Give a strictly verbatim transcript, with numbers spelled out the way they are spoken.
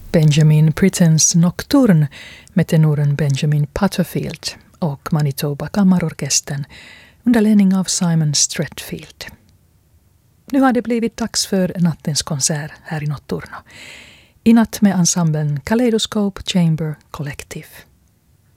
Benjamin Britten's Nocturne med tenoren Benjamin Butterfield och Manitoba Kammarorkestern under ledning av Simon Stretfield. Nu har det blivit dags för nattens konsert här i Notturno. I natt med ensemblen Kaleidoscope Chamber Collective.